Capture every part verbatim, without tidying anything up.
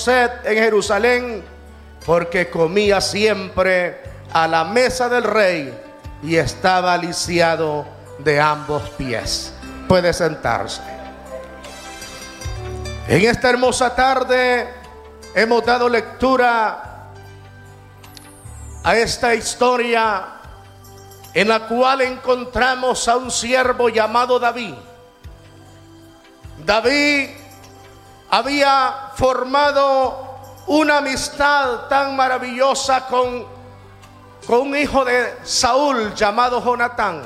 Mefiboset en Jerusalén, porque comía siempre a la mesa del rey y estaba lisiado de ambos pies. Puede sentarse. En esta hermosa tarde hemos dado lectura a esta historia en la cual encontramos a un siervo llamado David. David había formado una amistad tan maravillosa con, con un hijo de Saúl llamado Jonatán.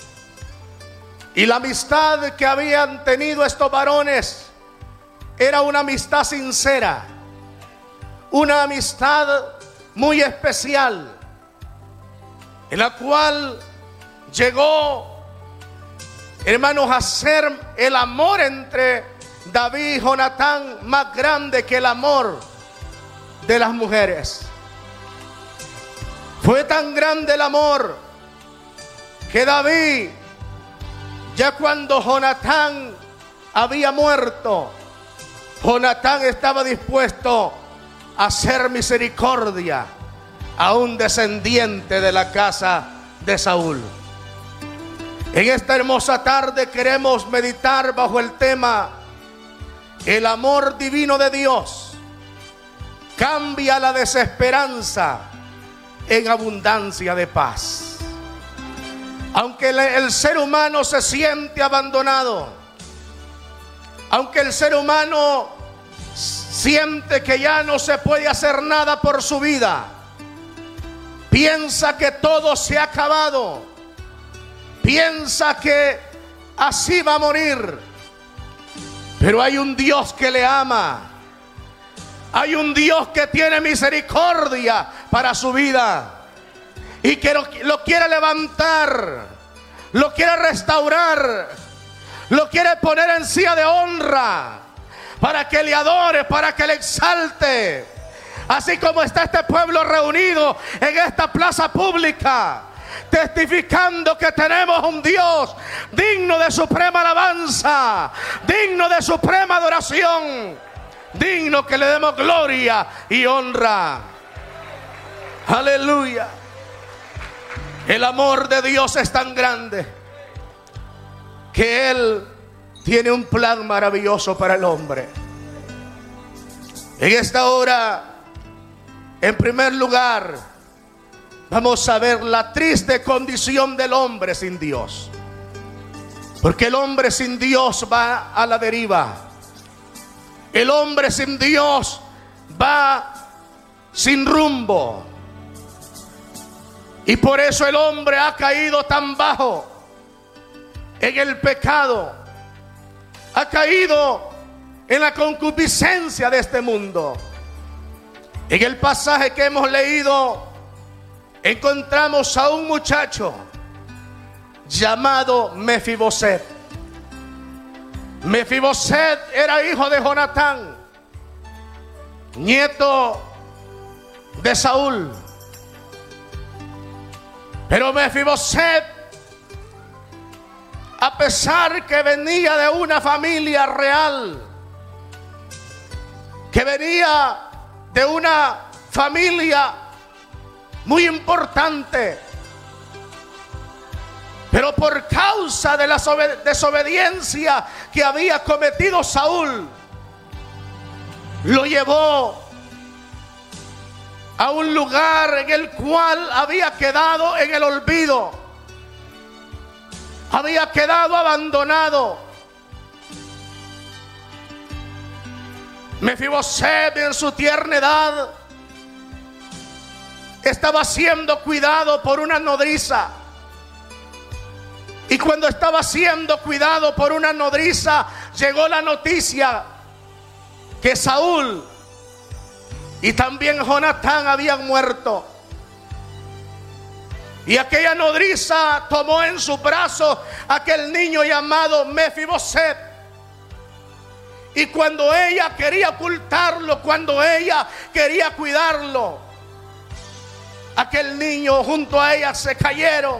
Y la amistad que habían tenido estos varones era una amistad sincera, una amistad muy especial, en la cual llegó, hermanos, a ser el amor entre David y Jonatán más grande que el amor de las mujeres. Fue tan grande el amor que David, ya cuando Jonatán había muerto, Jonatán estaba dispuesto a hacer misericordia a un descendiente de la casa de Saúl. En esta hermosa tarde queremos meditar bajo el tema: el amor divino de Dios cambia la desesperanza en abundancia de paz. Aunque el ser humano se siente abandonado, aunque el ser humano siente que ya no se puede hacer nada por su vida, piensa que todo se ha acabado, piensa que así va a morir, pero hay un Dios que le ama, hay un Dios que tiene misericordia para su vida y que lo, lo quiere levantar, lo quiere restaurar, lo quiere poner en silla de honra para que le adore, para que le exalte. Así como está este pueblo reunido en esta plaza pública, testificando que tenemos un Dios digno de suprema alabanza, digno de suprema adoración, digno que le demos gloria y honra. Aleluya. El amor de Dios es tan grande que Él tiene un plan maravilloso para el hombre. En esta hora, en primer lugar, vamos a ver la triste condición del hombre sin Dios. Porque el hombre sin Dios va a la deriva. El hombre sin Dios va sin rumbo. Y por eso el hombre ha caído tan bajo en el pecado. Ha caído en la concupiscencia de este mundo. En el pasaje que hemos leído, encontramos a un muchacho llamado Mefiboset. Mefiboset era hijo de Jonatán, nieto de Saúl. Pero Mefiboset, a pesar que venía de una familia real, que venía de una familia muy importante, pero por causa de la desobediencia que había cometido Saúl, lo llevó a un lugar en el cual había quedado en el olvido, había quedado abandonado. Mefiboset, en su tierna edad, estaba siendo cuidado por una nodriza. Y cuando estaba siendo cuidado por una nodriza, llegó la noticia que Saúl y también Jonatán habían muerto. Y aquella nodriza tomó en sus brazos aquel niño llamado Mefiboset. Y cuando ella quería ocultarlo, cuando ella quería cuidarlo, aquel niño junto a ella se cayeron.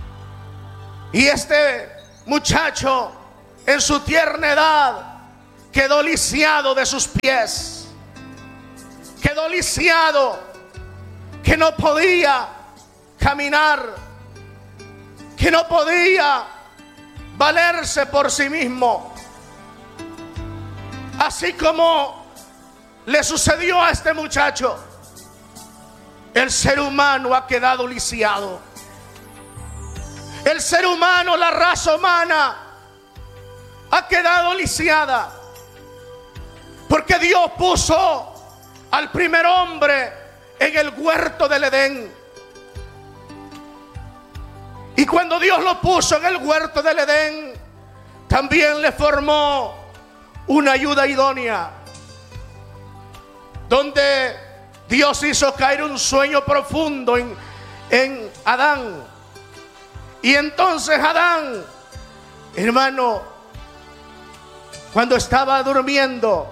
Y este muchacho, en su tierna edad, quedó lisiado de sus pies. Quedó lisiado, que no podía caminar, que no podía valerse por sí mismo. Así como le sucedió a este muchacho, el ser humano ha quedado lisiado. El ser humano, la raza humana, ha quedado lisiada. Porque Dios puso al primer hombre en el huerto del Edén. Y cuando Dios lo puso en el huerto del Edén, también le formó una ayuda idónea, donde Dios hizo caer un sueño profundo en, en Adán. Y entonces Adán, hermano, cuando estaba durmiendo,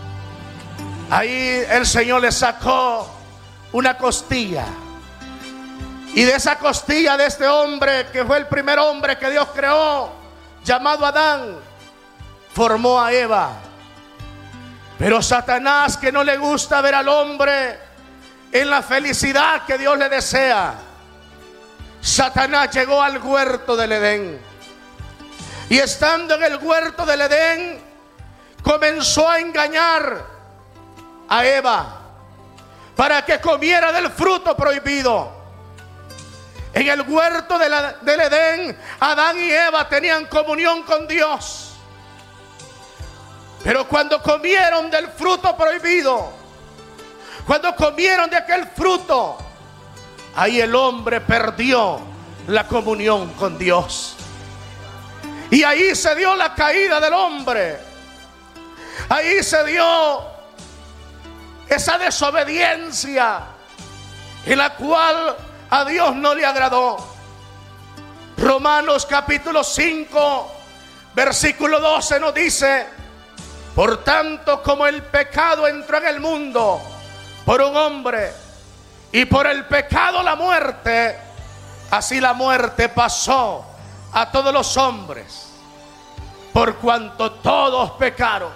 ahí el Señor le sacó una costilla. Y de esa costilla de este hombre, que fue el primer hombre que Dios creó, llamado Adán, formó a Eva. Pero Satanás, que no le gusta ver al hombre en la felicidad que Dios le desea, Satanás llegó al huerto del Edén. Y estando en el huerto del Edén, comenzó a engañar a Eva para que comiera del fruto prohibido. En el huerto de la, del Edén, Adán y Eva tenían comunión con Dios. Pero cuando comieron del fruto prohibido, cuando comieron de aquel fruto, ahí el hombre perdió la comunión con Dios. Y ahí se dio la caída del hombre. Ahí se dio esa desobediencia en la cual a Dios no le agradó. Romanos capítulo cinco, versículo doce nos dice: por tanto, como el pecado entró en el mundo por un hombre, y por el pecado la muerte, así la muerte pasó a todos los hombres, por cuanto todos pecaron.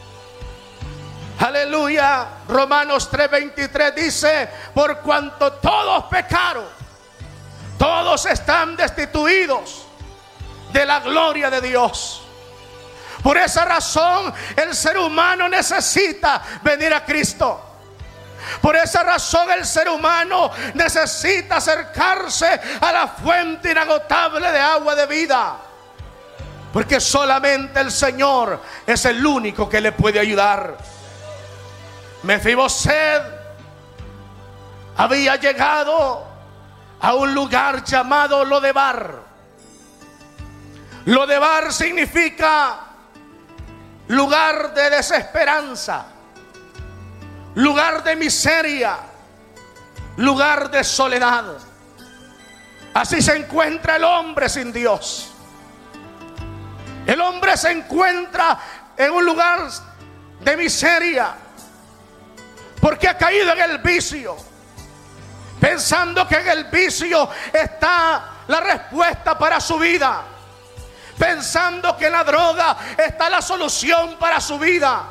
Aleluya. Romanos tres veintitrés dice: por cuanto todos pecaron, todos están destituidos de la gloria de Dios. Por esa razón el ser humano necesita venir a Cristo. Por esa razón el ser humano necesita acercarse a la fuente inagotable de agua de vida. Porque solamente el Señor es el único que le puede ayudar. Mefiboset había llegado a un lugar llamado Lodebar. Lodebar significa lugar de desesperanza, lugar de miseria, lugar de soledad. Así se encuentra el hombre sin Dios. El hombre se encuentra en un lugar de miseria, porque ha caído en el vicio, pensando que en el vicio está la respuesta para su vida, pensando que en la droga está la solución para su vida.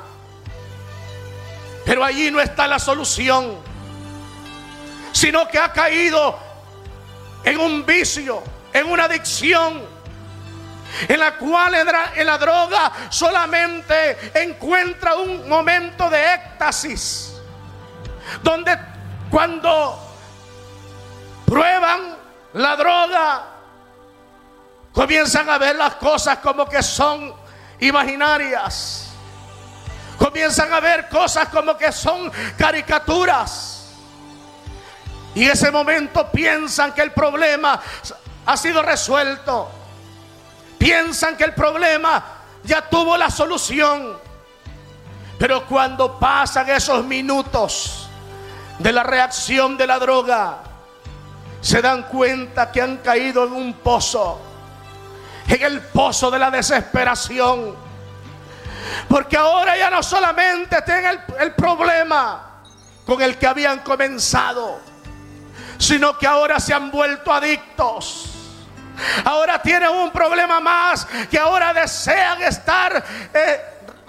Pero allí no está la solución, sino que ha caído en un vicio, en una adicción, en la cual en la droga solamente encuentra un momento de éxtasis, donde cuando prueban la droga comienzan a ver las cosas como que son imaginarias. Comienzan a ver cosas como que son caricaturas. Y en ese momento piensan que el problema ha sido resuelto. Piensan que el problema ya tuvo la solución. Pero cuando pasan esos minutos de la reacción de la droga, se dan cuenta que han caído en un pozo, en el pozo de la desesperación. Porque ahora ya no solamente tienen el, el problema con el que habían comenzado, sino que ahora se han vuelto adictos. Ahora tienen un problema más, que ahora desean estar eh,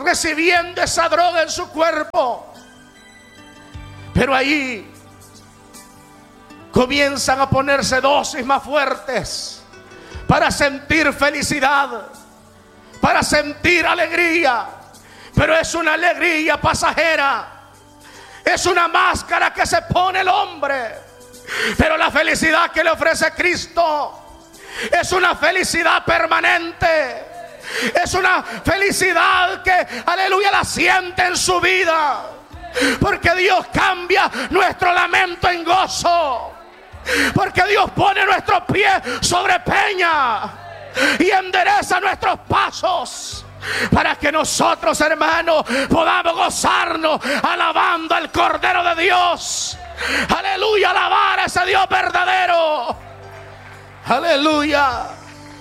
recibiendo esa droga en su cuerpo. Pero ahí comienzan a ponerse dosis más fuertes para sentir felicidad, para sentir alegría. Pero es una alegría pasajera, es una máscara que se pone el hombre. Pero la felicidad que le ofrece Cristo es una felicidad permanente. Es una felicidad que, aleluya, la siente en su vida. Porque Dios cambia nuestro lamento en gozo. Porque Dios pone nuestros pies sobre peña y endereza nuestros pasos, para que nosotros, hermanos, podamos gozarnos alabando al Cordero de Dios. Aleluya, alabar a ese Dios verdadero. Aleluya.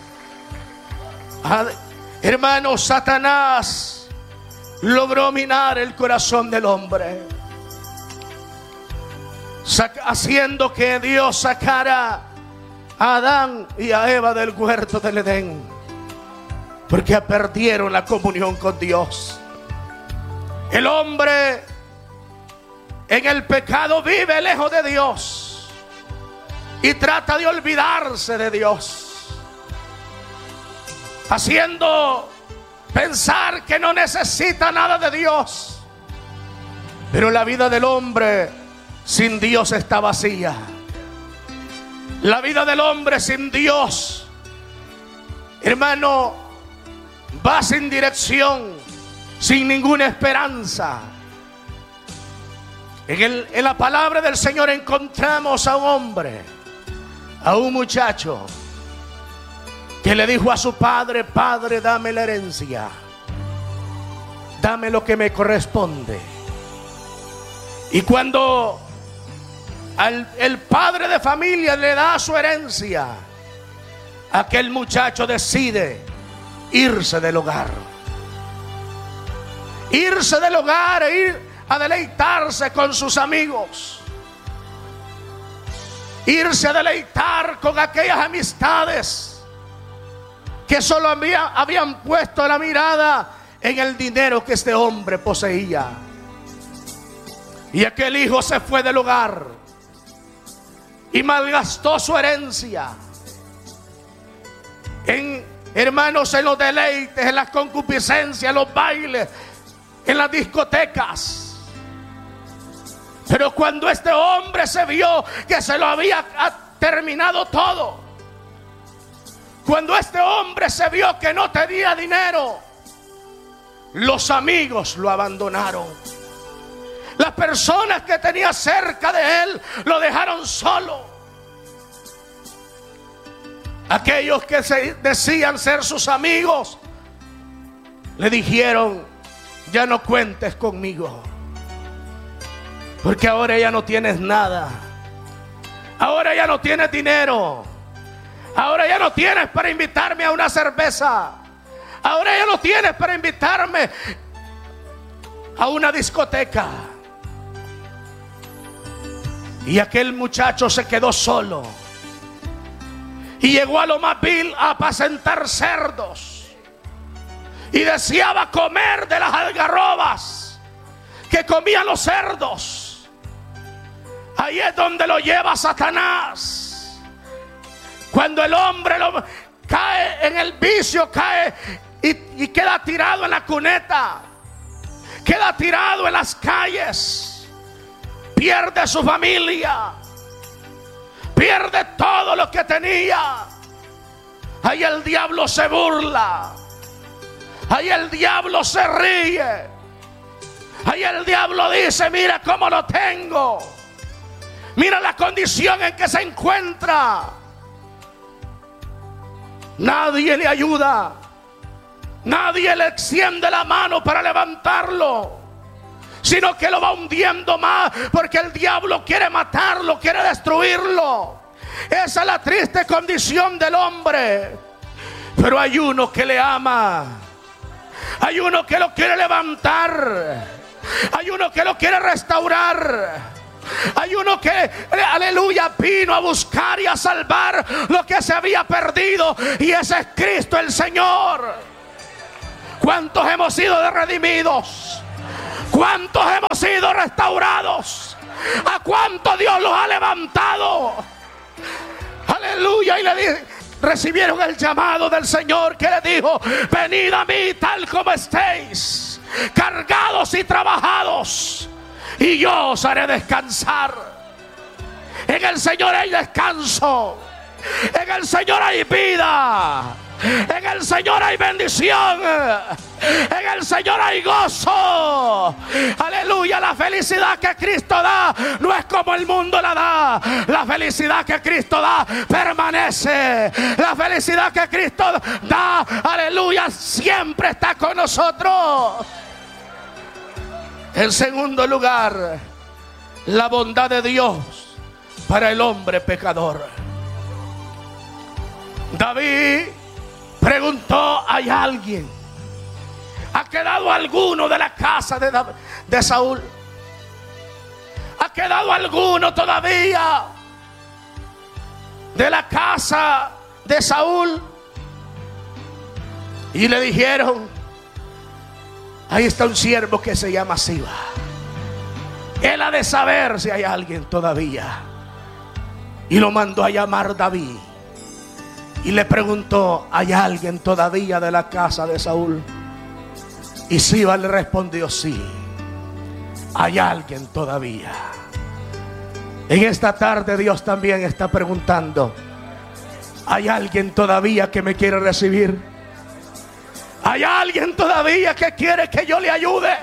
Hermanos, Satanás logró minar el corazón del hombre, haciendo que Dios sacara a Adán y a Eva del huerto del Edén, porque perdieron la comunión con Dios. El hombre en el pecado vive lejos de Dios y trata de olvidarse de Dios, haciendo pensar que no necesita nada de Dios. Pero la vida del hombre sin Dios está vacía. La vida del hombre sin Dios, hermano, va sin dirección, sin ninguna esperanza. En, el, en la palabra del Señor encontramos a un hombre, a un muchacho, que le dijo a su padre: Padre, dame la herencia, dame lo que me corresponde. Y cuando al, el padre de familia le da su herencia, aquel muchacho decide irse del hogar. Irse del hogar e ir a deleitarse con sus amigos. Irse a deleitar con aquellas amistades que solo había, habían puesto la mirada en el dinero que este hombre poseía. Y aquel hijo se fue del hogar y malgastó su herencia en, hermanos, en los deleites, en las concupiscencias, en los bailes, en las discotecas. Pero cuando este hombre se vio que se lo había terminado todo, cuando este hombre se vio que no tenía dinero, los amigos lo abandonaron. Las personas que tenía cerca de él lo dejaron solo. Aquellos que se decían ser sus amigos le dijeron: ya no cuentes conmigo, porque ahora ya no tienes nada. Ahora ya no tienes dinero. Ahora ya no tienes para invitarme a una cerveza. Ahora ya no tienes para invitarme a una discoteca. Y aquel muchacho se quedó solo y llegó a lo más vil a apacentar cerdos, y deseaba comer de las algarrobas que comían los cerdos. Ahí es donde lo lleva Satanás. Cuando el hombre lo, cae en el vicio, cae y, y queda tirado en la cuneta, queda tirado en las calles, pierde su familia, pierde todo lo que tenía. Ahí el diablo se burla, ahí el diablo se ríe, ahí el diablo dice: mira cómo lo tengo, mira la condición en que se encuentra. Nadie le ayuda, nadie le extiende la mano para levantarlo, sino que lo va hundiendo más, porque el diablo quiere matarlo, quiere destruirlo. Esa es la triste condición del hombre. Pero hay uno que le ama, hay uno que lo quiere levantar, hay uno que lo quiere restaurar. Hay uno que, aleluya, vino a buscar y a salvar lo que se había perdido, y ese es Cristo el Señor. ¿Cuántos hemos sido redimidos? ¿Cuántos hemos sido restaurados? ¿A cuántos Dios los ha levantado? Aleluya. Y le dije, recibieron el llamado del Señor que le dijo: venid a mí tal como estéis, cargados y trabajados, y yo os haré descansar. En el Señor hay descanso. En el Señor hay vida. En el Señor hay bendición. En el Señor hay gozo. Aleluya. La felicidad que Cristo da no es como el mundo la da. La felicidad que Cristo da permanece. La felicidad que Cristo da, aleluya, siempre está con nosotros. En segundo lugar, la bondad de Dios para el hombre pecador. David preguntó: ¿hay alguien? ¿Ha quedado alguno de la casa de, David, de Saúl? ¿Ha quedado alguno todavía de la casa de Saúl? Y le dijeron: ahí está un siervo que se llama Siba. Él ha de saber si hay alguien todavía. Y lo mandó a llamar David. Y le preguntó: ¿hay alguien todavía de la casa de Saúl? Y Siba le respondió: sí, hay alguien todavía. En esta tarde Dios también está preguntando: ¿hay alguien todavía que me quiere recibir? ¿Hay alguien todavía que quiere que yo le ayude?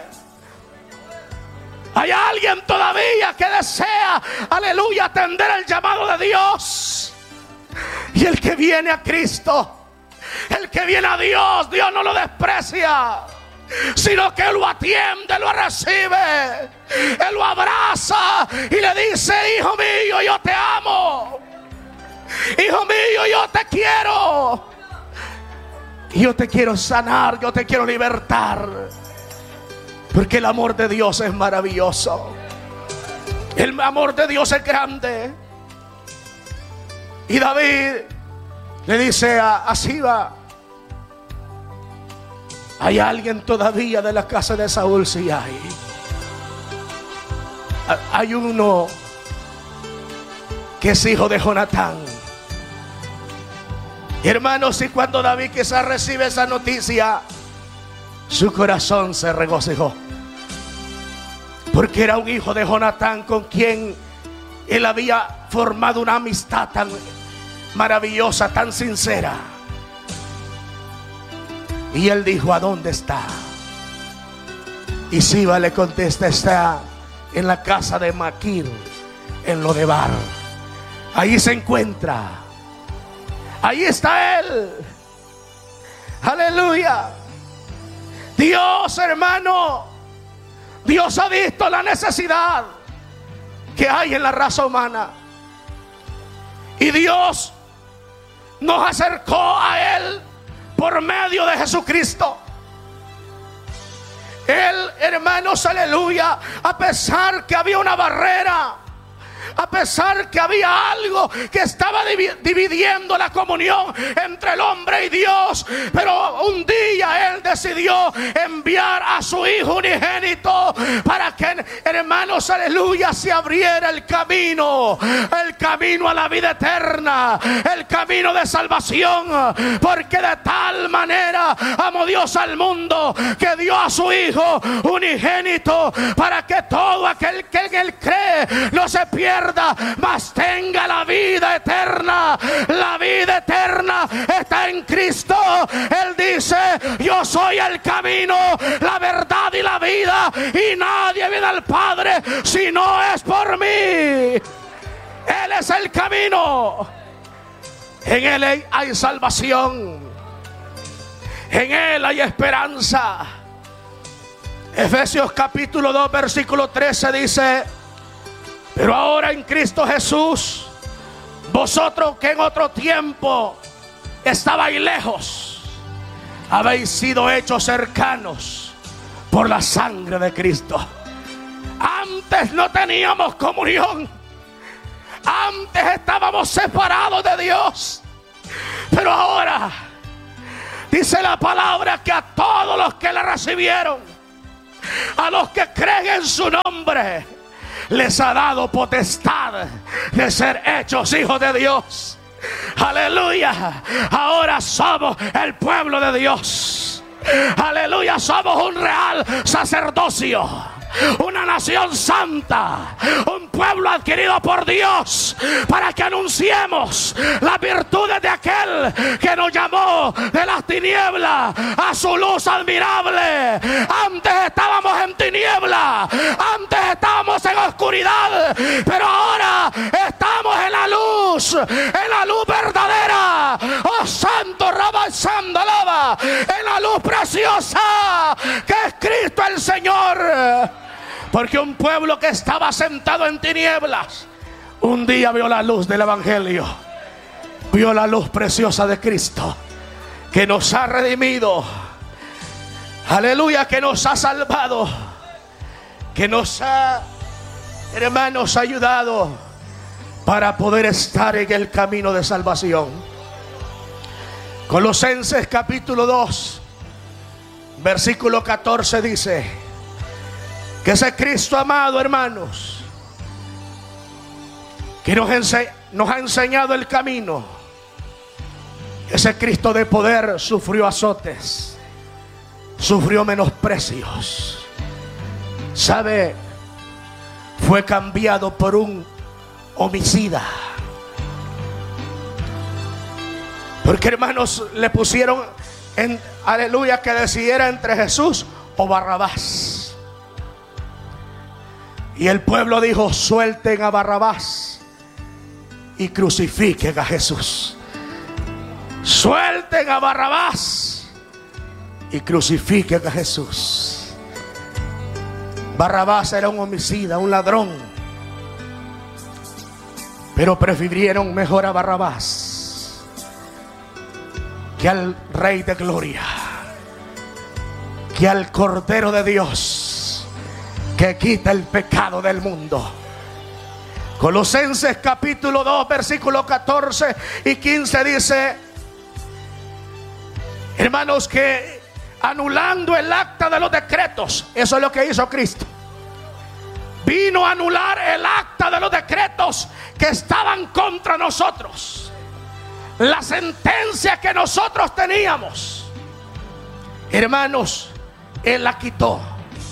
¿Hay alguien todavía que desea, aleluya, atender el llamado de Dios? Y el que viene a Cristo, el que viene a Dios, Dios no lo desprecia, sino que Él lo atiende, lo recibe, Él lo abraza y le dice: hijo mío, yo te amo. Hijo mío, yo te quiero. Yo te quiero sanar, yo te quiero libertar. Porque el amor de Dios es maravilloso. El amor de Dios es grande. Y David le dice a, a Siba: ¿hay alguien todavía de la casa de Saúl? Sí hay. Hay uno que es hijo de Jonatán. Hermanos, y cuando David quizás recibe esa noticia, su corazón se regocijó, porque era un hijo de Jonatán con quien él había formado una amistad tan maravillosa, tan sincera. Y él dijo: ¿a dónde está? Y Siba le contesta: está en la casa de Maquir, en Lodebar. Ahí se encuentra. Ahí está él. Aleluya. Dios, hermano, Dios ha visto la necesidad que hay en la raza humana. Y Dios nos acercó a Él por medio de Jesucristo. Él, hermanos, aleluya, a pesar que había una barrera, a pesar que había algo que estaba dividiendo la comunión entre el hombre y Dios, pero un día Él decidió enviar a su Hijo unigénito para que, hermanos, aleluya, se abriera el camino, el camino a la vida eterna, el camino de salvación. Porque de tal manera amó Dios al mundo que dio a su Hijo unigénito, para que todo aquel que en Él cree no se pierda, mas tenga la vida eterna. La vida eterna está en Cristo. Él dice: yo soy el camino, la verdad y la vida, y nadie viene al Padre si no es por mí. Él es el camino. En Él hay salvación, en Él hay esperanza. Efesios capítulo dos versículo trece dice: pero ahora en Cristo Jesús, vosotros que en otro tiempo estabais lejos, habéis sido hechos cercanos por la sangre de Cristo. Antes no teníamos comunión, antes estábamos separados de Dios, pero ahora Dice la palabra que a todos los que le recibieron, a los que creen en su nombre, les ha dado potestad de ser hechos hijos de Dios. Aleluya. Ahora somos el pueblo de Dios. Aleluya. Somos un real sacerdocio, una nación santa, un pueblo adquirido por Dios, para que anunciemos las virtudes de aquel que nos llamó de las tinieblas a su luz admirable. Antes estábamos en tinieblas, antes estábamos en oscuridad, pero ahora estamos en la luz, en la luz verdadera. Oh santo Rabba Sandalaba, en la luz preciosa que es Cristo el Señor. Porque un pueblo que estaba sentado en tinieblas, un día vio la luz del evangelio, vio la luz preciosa de Cristo, que nos ha redimido, aleluya, que nos ha salvado, que nos ha, hermanos, ayudado para poder estar en el camino de salvación. Colosenses capítulo dos, versículo catorce dice que ese Cristo amado, hermanos, que nos, ense- nos ha enseñado el camino, ese Cristo de poder sufrió azotes, sufrió menosprecios, sabe, fue cambiado por un homicida. Porque, hermanos, le pusieron en, aleluya, que decidiera entre Jesús o Barrabás. Y el pueblo dijo: suelten a Barrabás y crucifiquen a Jesús. Suelten a Barrabás y crucifiquen a Jesús. Barrabás era un homicida, un ladrón, pero prefirieron mejor a Barrabás que al Rey de Gloria, que al Cordero de Dios, que quita el pecado del mundo. Colosenses capítulo dos, versículos catorce y quince dice, hermanos, que anulando el acta de los decretos, eso es lo que hizo Cristo. Vino a anular el acta de los decretos que estaban contra nosotros, la sentencia que nosotros teníamos. Hermanos, Él la quitó.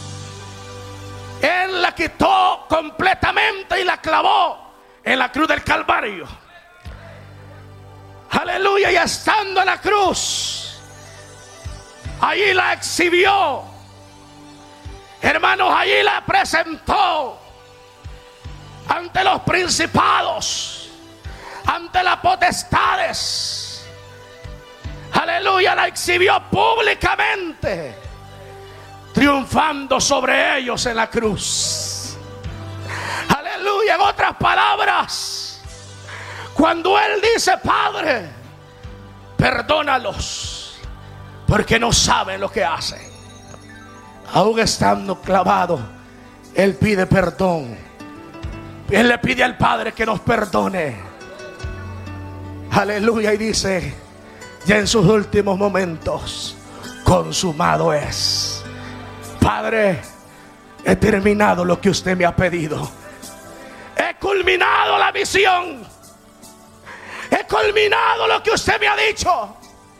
Él la quitó completamente y la clavó en la cruz del Calvario. Aleluya. Y estando en la cruz, allí la exhibió. Hermanos, allí la presentó ante los principados, ante las potestades. Aleluya, la exhibió públicamente, triunfando sobre ellos en la cruz. Aleluya. En otras palabras, cuando Él dice: Padre, perdónalos, porque no saben lo que hacen, aún estando clavado, Él pide perdón. Él le pide al Padre que nos perdone. Aleluya. Y dice ya en sus últimos momentos: consumado es. Padre, he terminado lo que usted me ha pedido. He culminado la misión. He culminado lo que usted me ha dicho.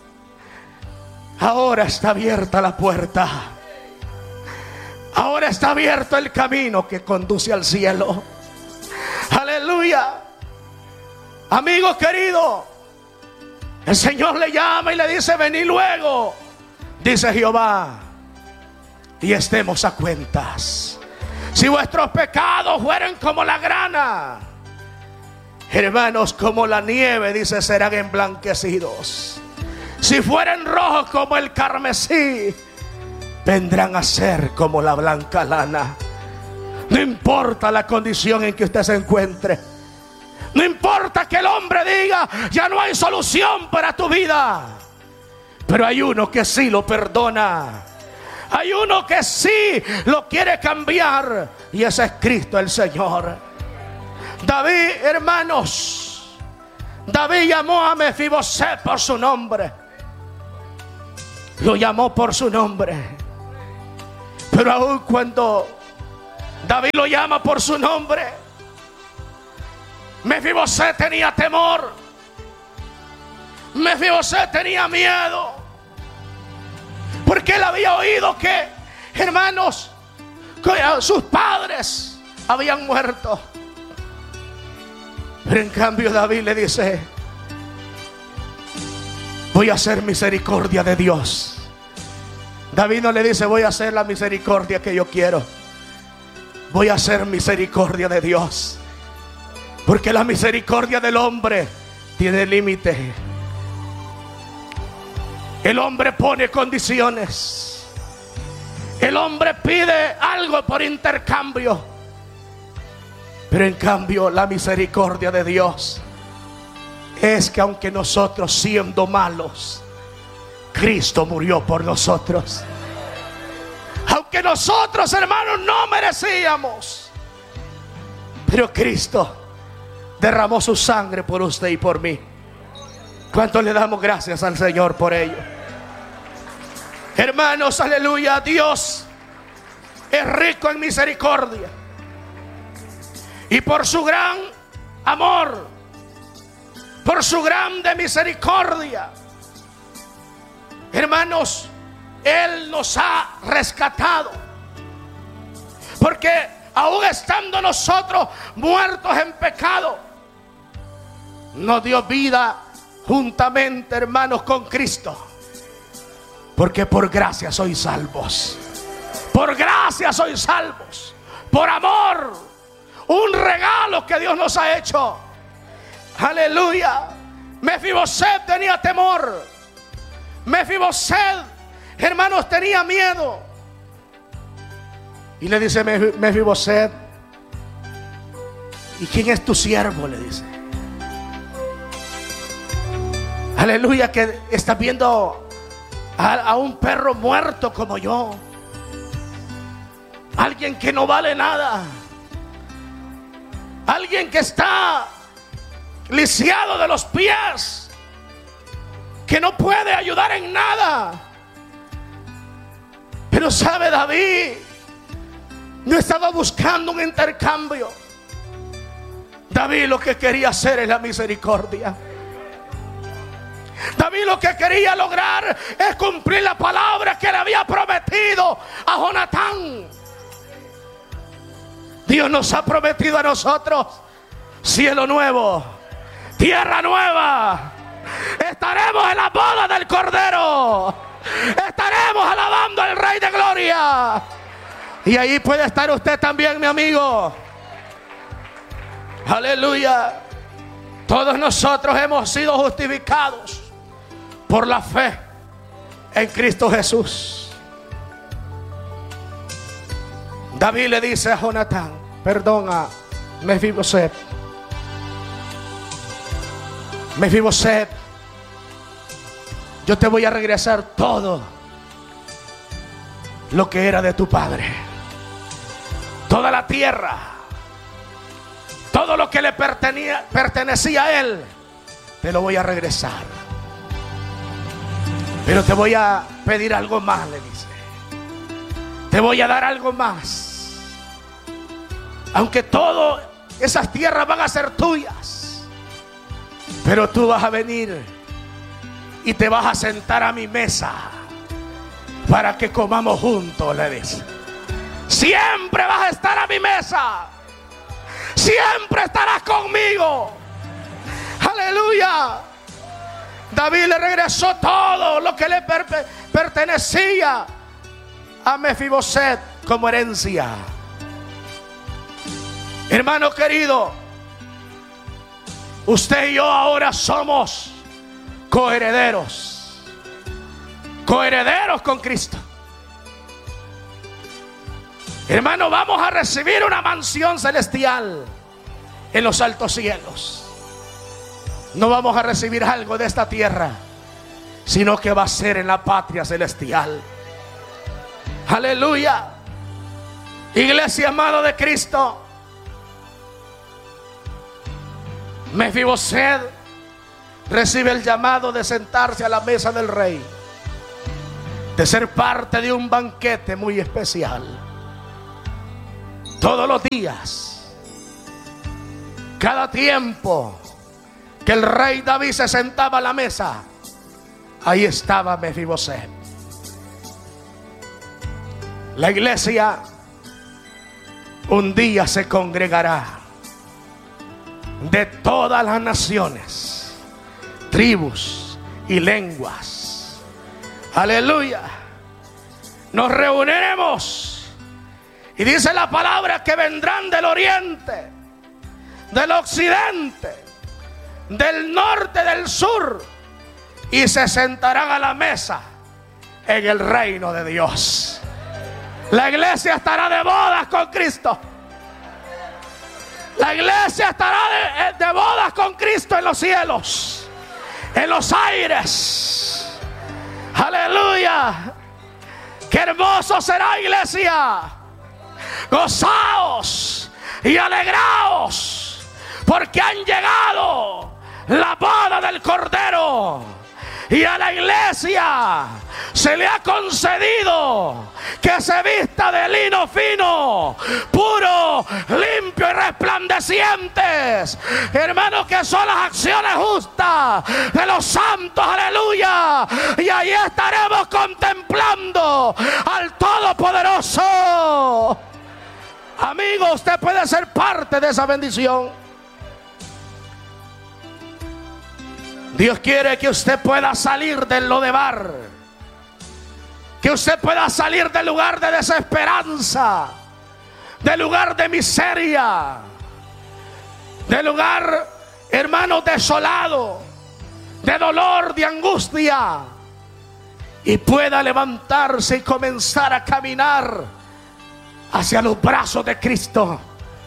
Ahora está abierta la puerta. Ahora está abierto el camino que conduce al cielo. Aleluya. Amigo querido, el Señor le llama y le dice: vení luego, dice Jehová, y estemos a cuentas. Si vuestros pecados fueren como la grana, hermanos, como la nieve, dice, serán emblanquecidos. Si fueren rojos como el carmesí, vendrán a ser como la blanca lana. No importa la condición en que usted se encuentre, no importa que el hombre diga: ya no hay solución para tu vida, pero hay uno que sí lo perdona. Hay uno que sí lo quiere cambiar, y ese es Cristo el Señor. David, hermanos, David llamó a Mefiboset por su nombre. lo llamó por su nombre. Pero aun cuando David lo llama por su nombre, Mefiboset tenía temor. Mefiboset tenía miedo, porque él había oído que, hermanos, que sus padres habían muerto. Pero en cambio David le dice: voy a hacer misericordia de Dios. David no le dice: voy a hacer la misericordia que yo quiero. Voy a hacer misericordia de Dios, porque la misericordia del hombre tiene límite. El hombre pone condiciones. El hombre pide algo por intercambio. Pero en cambio la misericordia de Dios es que aunque nosotros siendo malos, Cristo murió por nosotros. Aunque nosotros, hermanos, no merecíamos, pero Cristo derramó su sangre por usted y por mí. ¿Cuánto le damos gracias al Señor por ello? Hermanos, aleluya. Dios es rico en misericordia, y por su gran amor, por su grande misericordia, hermanos, Él nos ha rescatado. Porque aún estando nosotros muertos en pecado, nos dio vida juntamente, hermanos, con Cristo. Porque por gracia sois salvos. Por gracia sois salvos. Por amor. Un regalo que Dios nos ha hecho. Aleluya. Mefiboset tenía temor. Mefiboset, hermanos, tenía miedo. Y le dice Mefiboset: ¿y quién es tu siervo? Le dice. Aleluya, que está viendo a, a un perro muerto como yo. Alguien que no vale nada. Alguien que está lisiado de los pies, que no puede ayudar en nada. Pero sabe, David no estaba buscando un intercambio. David lo que quería hacer es la misericordia. David lo que quería lograr es cumplir la palabra que le había prometido a Jonatán. Dios nos ha prometido a nosotros cielo nuevo, tierra nueva. Estaremos en la boda del Cordero. Estaremos alabando al Rey de Gloria. Y ahí puede estar usted también, mi amigo. Aleluya. Todos nosotros hemos sido justificados por la fe en Cristo Jesús. David le dice a Jonatán, perdón, a Mefiboset: Mefiboset, yo te voy a regresar todo lo que era de tu padre, toda la tierra, todo lo que le pertenecía, pertenecía a él, te lo voy a regresar. Pero te voy a pedir algo más, le dice. Te voy a dar algo más. Aunque todas esas tierras van a ser tuyas, pero tú vas a venir y te vas a sentar a mi mesa para que comamos juntos, le dice. Siempre vas a estar a mi mesa. Siempre estarás conmigo. Aleluya. David le regresó todo lo que le per pertenecía a Mefiboset como herencia. Hermano querido, usted y yo ahora somos coherederos. Coherederos con Cristo. Hermano, vamos a recibir una mansión celestial en los altos cielos. No vamos a recibir algo de esta tierra, sino que va a ser en la patria celestial. Aleluya. Iglesia amada de Cristo, Mefiboset recibe el llamado de sentarse a la mesa del rey. de ser parte de un banquete muy especial. Todos los días, cada tiempo que el rey David se sentaba a la mesa, ahí estaba Mefiboset. La iglesia un día se congregará de todas las naciones, tribus y lenguas. Aleluya. Nos reuniremos y dice la palabra que vendrán del oriente, del occidente, del norte, del sur, y se sentarán a la mesa en el reino de Dios. La iglesia estará de bodas con Cristo. La iglesia estará de, de bodas con Cristo en los cielos, en los aires. Aleluya. Qué hermoso será, iglesia. Gozaos y alegraos, porque han llegado la boda del Cordero. Y a la iglesia se le ha concedido que se vista de lino fino, puro, limpio y resplandecientes. Hermanos, que son las acciones justas de los santos. Aleluya. Y ahí estaremos contemplando al Todopoderoso. Amigo, usted puede ser parte de esa bendición. Dios quiere que usted pueda salir del lodebar, que usted pueda salir del lugar de desesperanza, del lugar de miseria, del lugar, hermano, desolado, de dolor, de angustia, y pueda levantarse y comenzar a caminar hacia los brazos de Cristo.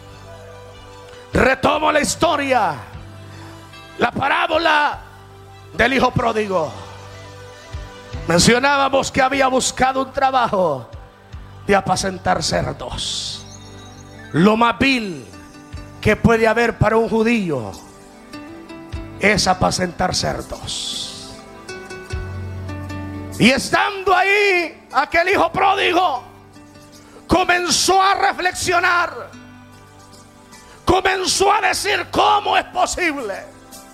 Retomo la historia, la parábola del hijo pródigo. Mencionábamos que había buscado un trabajo de apacentar cerdos. Lo más vil que puede haber para un judío es apacentar cerdos. Y estando ahí, aquel hijo pródigo comenzó a reflexionar, comenzó a decir: ¿cómo es posible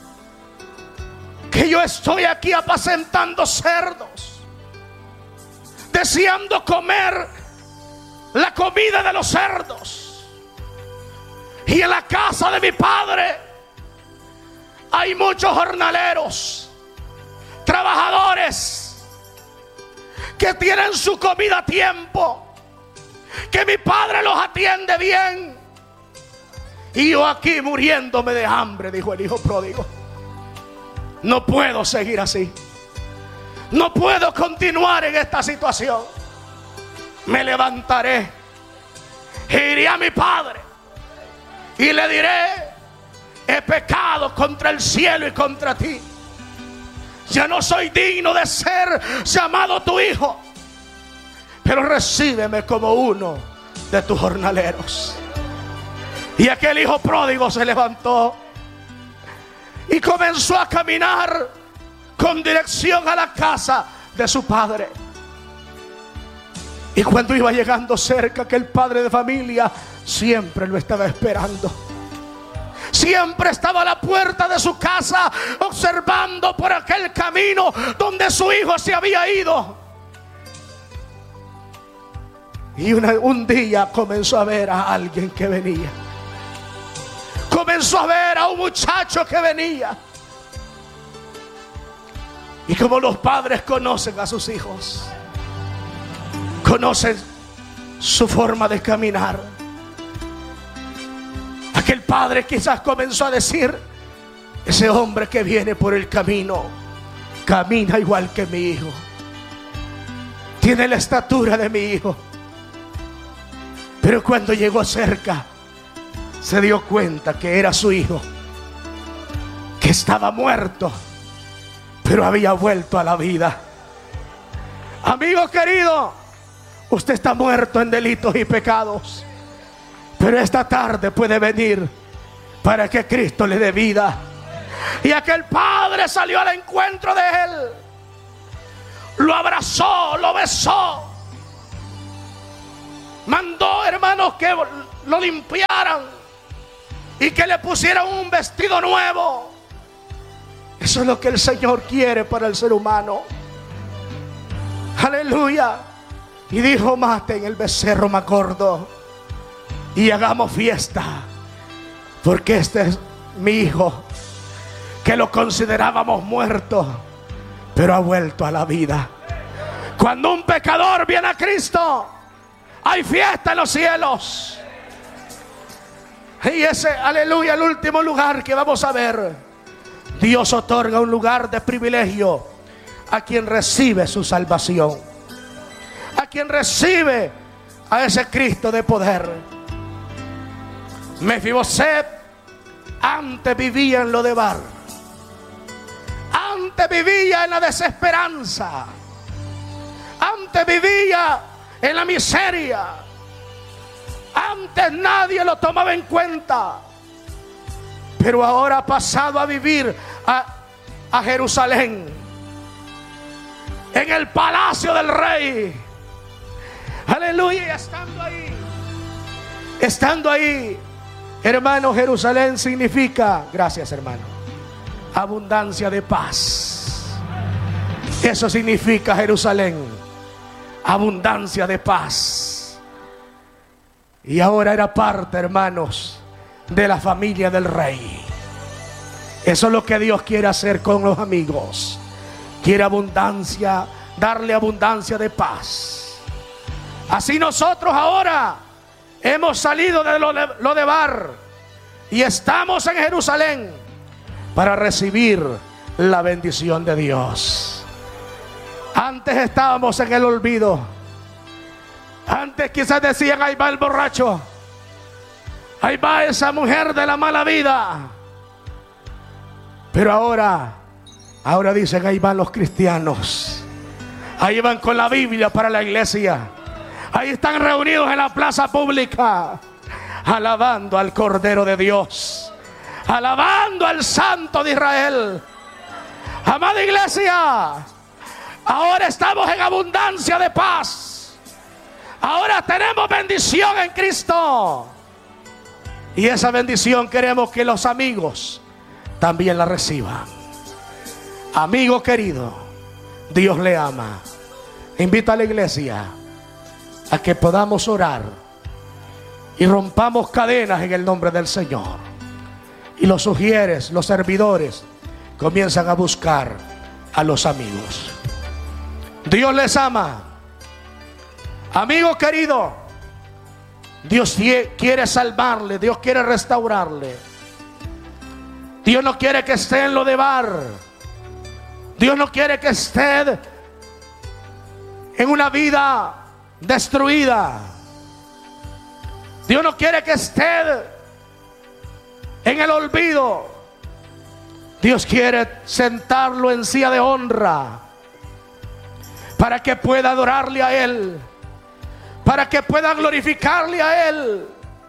que yo estoy aquí apacentando cerdos, deseando comer la comida de los cerdos, y en la casa de mi padre hay muchos jornaleros, trabajadores que tienen su comida a tiempo, que mi padre los atiende bien, y yo aquí muriéndome de hambre? Dijo el hijo pródigo. No puedo seguir así. No puedo continuar en esta situación. Me levantaré, iré a mi padre y le diré: he pecado contra el cielo y contra ti. Ya no soy digno de ser llamado tu hijo, pero recíbeme como uno de tus jornaleros. Y aquel hijo pródigo se levantó y comenzó a caminar con dirección a la casa de su padre. Y cuando iba llegando cerca, aquel padre de familia siempre lo estaba esperando. Siempre estaba a la puerta de su casa, observando por aquel camino donde su hijo se había ido. Y una, un día comenzó a ver a alguien que venía. Comenzó a ver a un muchacho que venía. Y como los padres conocen a sus hijos, conocen su forma de caminar, aquel padre quizás comenzó a decir: ese hombre que viene por el camino camina igual que mi hijo, tiene la estatura de mi hijo. Pero cuando llegó cerca, se dio cuenta que era su hijo, que estaba muerto, pero había vuelto a la vida. Amigo querido, usted está muerto en delitos y pecados, pero esta tarde puede venir para que Cristo le dé vida. Y aquel padre salió al encuentro de él. lo abrazó, lo besó. Mandó, hermanos, que lo limpiaran y que le pusieran un vestido nuevo. Eso es lo que el Señor quiere para el ser humano. Aleluya. Y dijo: maten el becerro más gordo y hagamos fiesta, porque este es mi hijo, que lo considerábamos muerto, pero ha vuelto a la vida. Cuando un pecador viene a Cristo, hay fiesta en los cielos. Y ese, aleluya, el último lugar que vamos a ver. Dios otorga un lugar de privilegio a quien recibe su salvación, a quien recibe a ese Cristo de poder. Mefiboset antes vivía en Lodebar, antes vivía en la desesperanza, antes vivía en la miseria, antes nadie lo tomaba en cuenta, pero ahora ha pasado a vivir a, a Jerusalén, en el palacio del rey. Aleluya. Y estando ahí, estando ahí, hermano, Jerusalén significa, gracias hermano, abundancia de paz. Eso significa Jerusalén, abundancia de paz. Y ahora era parte, hermanos, de la familia del rey. Eso es lo que Dios quiere hacer con los amigos. Quiere abundancia, darle abundancia de paz. Así nosotros ahora hemos salido de Lodebar y estamos en Jerusalén para recibir la bendición de Dios. Antes estábamos en el olvido. Antes quizás decían: ahí va el borracho, ahí va esa mujer de la mala vida. Pero ahora, ahora dicen: ahí van los cristianos, ahí van con la Biblia para la iglesia, ahí están reunidos en la plaza pública, alabando al Cordero de Dios, alabando al Santo de Israel. Amada iglesia, ahora estamos en abundancia de paz. Ahora tenemos bendición en Cristo. Y esa bendición queremos que los amigos también la reciban. Amigo querido, Dios le ama. Invita a la iglesia a que podamos orar y rompamos cadenas en el nombre del Señor. Y los sugieres, los servidores comienzan a buscar a los amigos. Dios les ama. Amigo querido, Dios quiere salvarle, Dios quiere restaurarle. Dios no quiere que esté en Lodebar. Dios no quiere que esté en una vida destruida. Dios no quiere que esté en el olvido. Dios quiere sentarlo en silla de honra para que pueda adorarle a Él, para que pueda glorificarle a Él.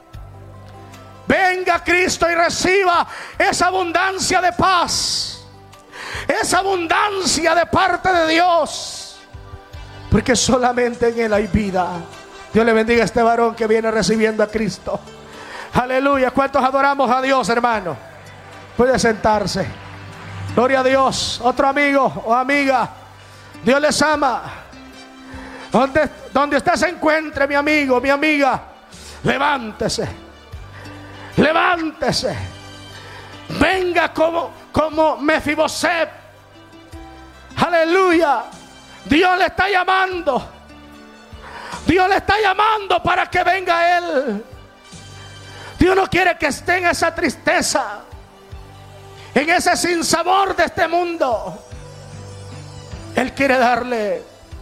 Venga Cristo y reciba esa abundancia de paz, esa abundancia de parte de Dios, porque solamente en Él hay vida. Dios le bendiga a este varón que viene recibiendo a Cristo. Aleluya. ¿Cuántos adoramos a Dios, hermano? Puede sentarse. Gloria a Dios. Otro amigo o amiga, Dios les ama. Donde, donde usted se encuentre, mi amigo, mi amiga, levántese, levántese, venga como, como Mefiboset. Aleluya. Dios le está llamando, Dios le está llamando para que venga a Él. Dios no quiere que esté en esa tristeza, en ese sinsabor de este mundo. Él quiere darle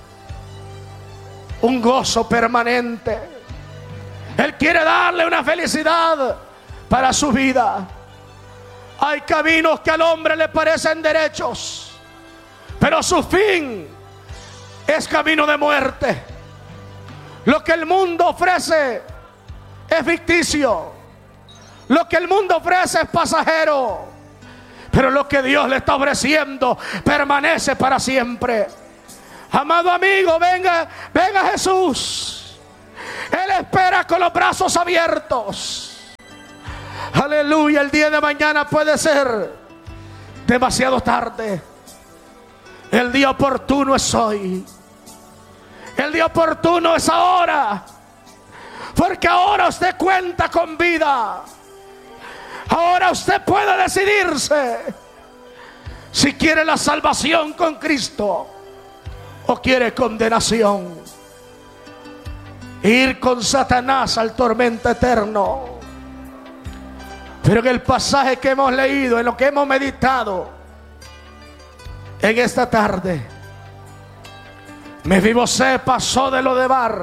un gozo permanente. Él quiere darle una felicidad para su vida. Hay caminos que al hombre le parecen derechos, pero su fin es camino de muerte. Lo que el mundo ofrece es ficticio. Lo que el mundo ofrece es pasajero, pero lo que Dios le está ofreciendo permanece para siempre. Amado amigo, venga, venga Jesús. Él espera con los brazos abiertos. Aleluya. El día de mañana puede ser demasiado tarde. El día oportuno es hoy. El día oportuno es ahora. Porque ahora usted cuenta con vida. Ahora usted puede decidirse si quiere la salvación con Cristo o quiere condenación. Ir con Satanás al tormento eterno. Pero en el pasaje que hemos leído, en lo que hemos meditado en esta tarde, Mefibosé pasó de lo de Bar,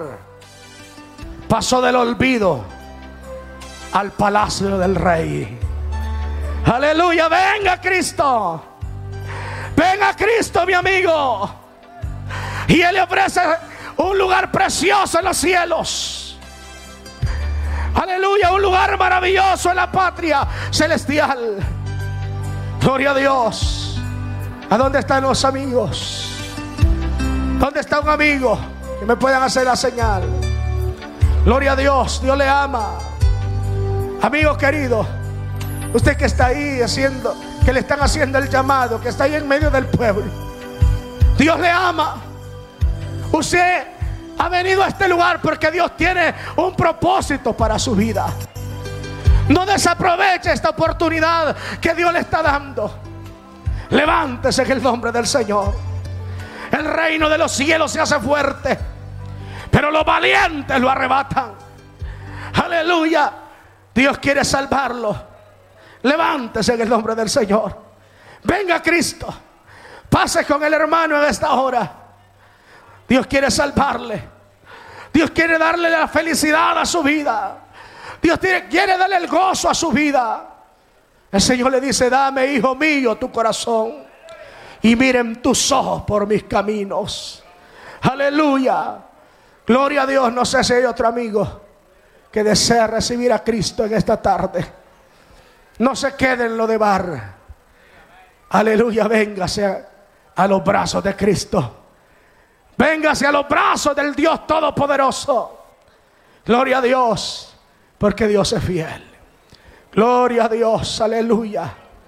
pasó del olvido al palacio del rey. Aleluya. Venga Cristo. Venga Cristo, mi amigo. Y Él le ofrece un lugar precioso en los cielos. Aleluya. Un lugar maravilloso en la patria celestial. Gloria a Dios. ¿A dónde están los amigos? ¿Dónde está un amigo que me puedan hacer la señal? Gloria a Dios. Dios le ama. Amigo querido, usted que está ahí haciendo, que le están haciendo el llamado, que está ahí en medio del pueblo, Dios le ama. Usted ha venido a este lugar porque Dios tiene un propósito para su vida. No desaproveche esta oportunidad que Dios le está dando. Levántese en el nombre del Señor. El reino de los cielos se hace fuerte, pero los valientes lo arrebatan. Aleluya. Dios quiere salvarlo. Levántese en el nombre del Señor. Venga Cristo. Pase con el hermano en esta hora. Dios quiere salvarle. Dios quiere darle la felicidad a su vida. Dios quiere, quiere darle el gozo a su vida. El Señor le dice: dame, hijo mío, tu corazón, y miren tus ojos por mis caminos. Aleluya. Gloria a Dios. No sé si hay otro amigo que desea recibir a Cristo en esta tarde. No se quede en lo de Bar. Aleluya. Véngase a los brazos de Cristo. Véngase a los brazos del Dios Todopoderoso. Gloria a Dios, porque Dios es fiel. Gloria a Dios. Aleluya.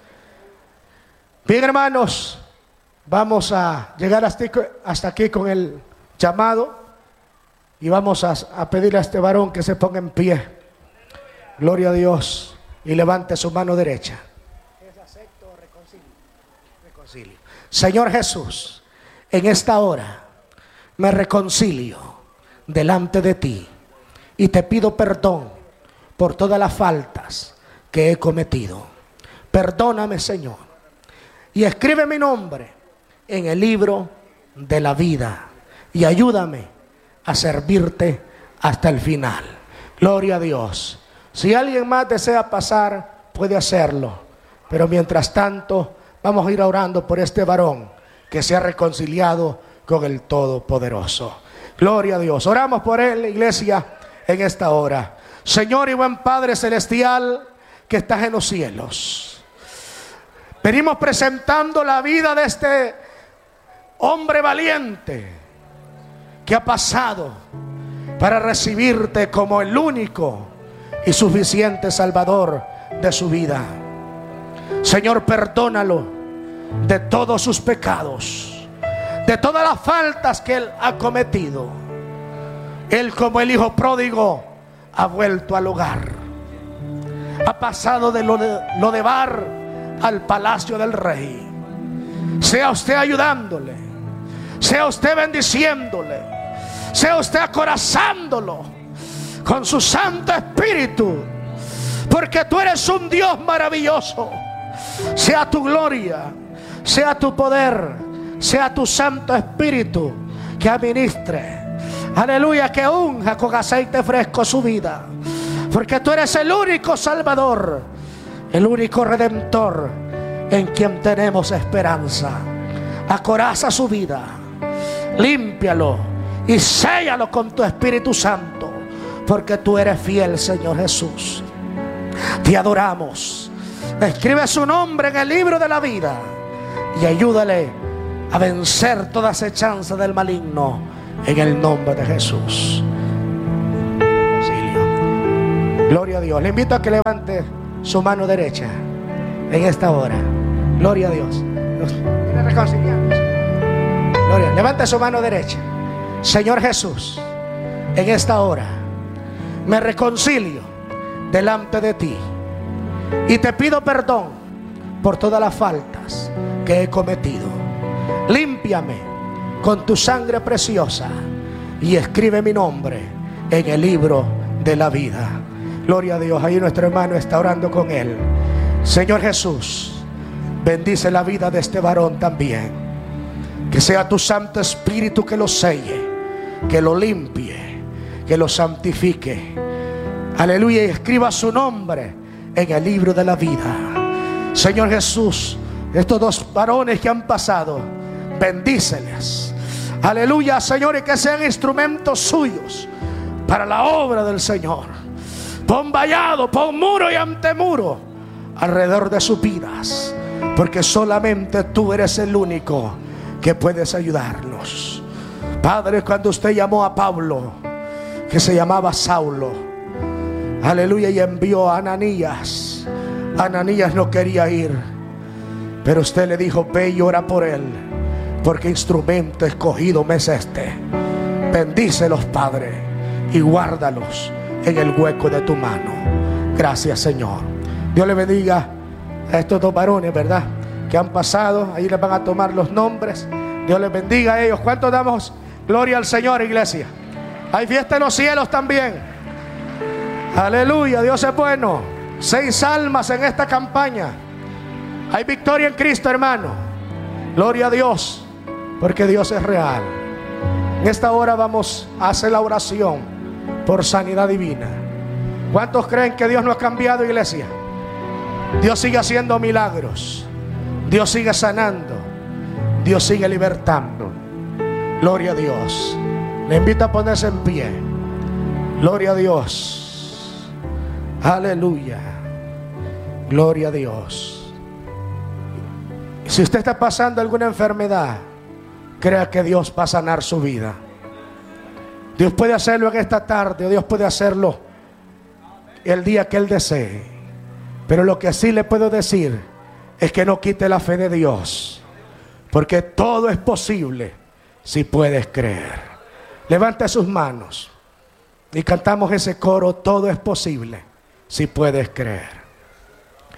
Bien, hermanos, vamos a llegar hasta aquí con el llamado. Y vamos a, a pedirle a este varón que se ponga en pie. Gloria a Dios. Y levante su mano derecha. ¿Es acepto o reconcilio? Reconcilio. Señor Jesús, en esta hora me reconcilio delante de ti y te pido perdón por todas las faltas que he cometido. Perdóname, Señor, y escribe mi nombre en el libro de la vida y ayúdame a servirte hasta el final. Gloria a Dios. Si alguien más desea pasar, puede hacerlo. Pero mientras tanto, vamos a ir orando por este varón que se ha reconciliado con el Todopoderoso. Gloria a Dios. Oramos por él, iglesia, en esta hora. Señor y buen Padre celestial que estás en los cielos, venimos presentando la vida de este hombre valiente que ha pasado para recibirte como el único y suficiente Salvador de su vida. Señor, perdónalo de todos sus pecados, de todas las faltas que él ha cometido. Él, como el hijo pródigo, ha vuelto al hogar. Ha pasado de lo de, lo de Bar al palacio del rey. Sea usted ayudándole, sea usted bendiciéndole, sea usted acorazándolo con su Santo Espíritu, porque tú eres un Dios maravilloso. Sea tu gloria, sea tu poder, sea tu Santo Espíritu que administre, aleluya, que unja con aceite fresco su vida, porque tú eres el único Salvador, el único Redentor en quien tenemos esperanza. Acoraza su vida, límpialo y séllalo con tu Espíritu Santo, porque tú eres fiel, Señor Jesús. Te adoramos. Escribe su nombre en el libro de la vida y ayúdale a vencer toda acechanza del maligno en el nombre de Jesús. Gloria a Dios. Le invito a que levante su mano derecha en esta hora. Gloria a Dios. Gloria. Levante su mano derecha. Señor Jesús, en esta hora me reconcilio delante de ti y te pido perdón por todas las faltas que he cometido. Límpiame con tu sangre preciosa y escribe mi nombre en el libro de la vida. Gloria a Dios. Ahí nuestro hermano está orando con él. Señor Jesús, bendice la vida de este varón también. Que sea tu Santo Espíritu que lo selle, que lo limpie, que lo santifique. Aleluya. Y escriba su nombre en el libro de la vida. Señor Jesús, estos dos varones que han pasado, bendíceles. Aleluya, Señor, y que sean instrumentos suyos para la obra del Señor. Pon vallado, pon muro y antemuro alrededor de sus vidas, porque solamente tú eres el único que puedes ayudarnos. Padre, cuando usted llamó a Pablo, que se llamaba Saulo, aleluya, y envió a Ananías, Ananías no quería ir, pero usted le dijo: ve y ora por él, porque instrumento escogido me es este. Bendícelos, Padre, y guárdalos en el hueco de tu mano. Gracias, Señor. Dios le bendiga a estos dos varones, ¿verdad?, que han pasado. Ahí les van a tomar los nombres. Dios les bendiga a ellos. ¿Cuántos damos gloria al Señor, iglesia? Hay fiesta en los cielos también. Aleluya, Dios es bueno. Seis almas en esta campaña. Hay victoria en Cristo, hermano. Gloria a Dios, porque Dios es real. En esta hora vamos a hacer la oración por sanidad divina. ¿Cuántos creen que Dios no ha cambiado, iglesia? Dios sigue haciendo milagros. Dios sigue sanando. Dios sigue libertando. Gloria a Dios. Le invito a ponerse en pie. Gloria a Dios. Aleluya. Gloria a Dios. Si usted está pasando alguna enfermedad, crea que Dios va a sanar su vida. Dios puede hacerlo en esta tarde, o Dios puede hacerlo el día que Él desee. Pero lo que sí le puedo decir es que no quite la fe de Dios, porque todo es posible si puedes creer. Levante sus manos y cantamos ese coro: todo es posible si puedes creer.